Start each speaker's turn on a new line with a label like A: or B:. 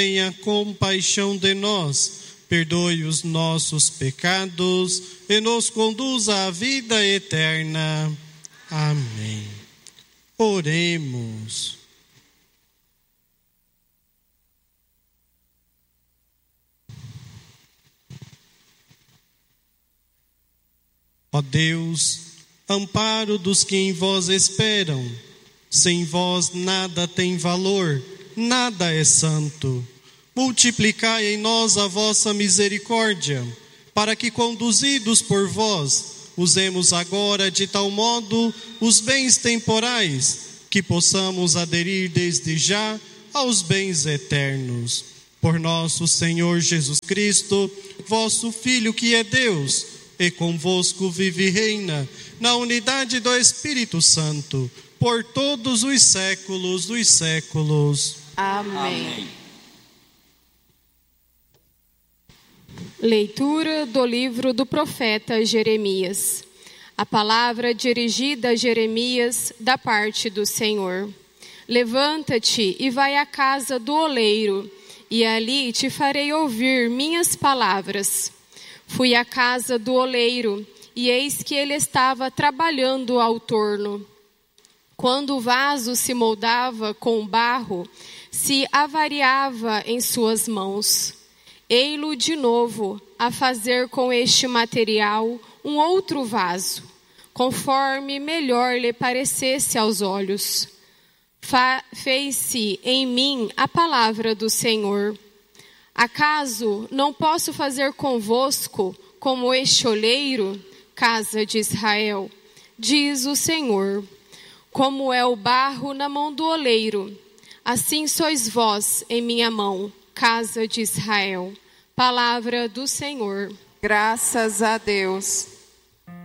A: tenha compaixão de nós, perdoe os nossos pecados e nos conduza à vida eterna. Amém. Oremos. Ó Deus, amparo dos que em vós esperam, sem vós nada tem valor, nada é santo. Multiplicai em nós a vossa misericórdia, para que, conduzidos por vós, usemos agora de tal modo os bens temporais, que possamos aderir desde já aos bens eternos. Por nosso Senhor Jesus Cristo, vosso Filho que é Deus, e convosco vive e reina, na unidade do Espírito Santo, por todos os séculos dos séculos.
B: Amém. Leitura do livro do profeta Jeremias. A palavra dirigida a Jeremias da parte do Senhor. Levanta-te e vai à casa do oleiro, e ali te farei ouvir minhas palavras. Fui à casa do oleiro, e eis que ele estava trabalhando ao torno. Quando o vaso se moldava com barro, se avariava em suas mãos. Ei-lo de novo a fazer com este material um outro vaso, conforme melhor lhe parecesse aos olhos. Fez-se em mim a palavra do Senhor. Acaso não posso fazer convosco como este oleiro, casa de Israel? Diz o Senhor. Como é o barro na mão do oleiro, assim sois vós em minha mão, casa de Israel. Palavra do Senhor.
C: Graças a Deus.